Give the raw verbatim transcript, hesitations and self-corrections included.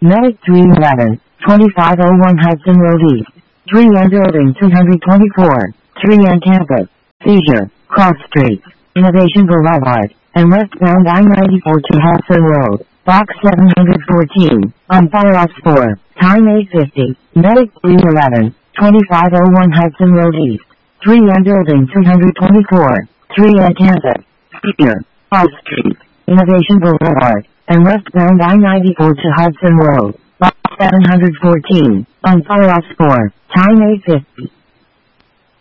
Medic three eleven, twenty-five oh one Hudson Road East. three N Building two twenty-four. three N Campus. Seizure. Cross Street. Innovation Boulevard. And westbound I ninety-four to Hudson Road. Box seven fourteen. On fire four. Time eight fifty. Medic three eleven, twenty-five oh one Hudson Road East. three N Building two twenty-four. three N Campus. Seizure. Cross Street. Innovation Boulevard. And westbound I ninety-four to Hudson Road. Box seven fourteen. On fire four. Time eight fifty.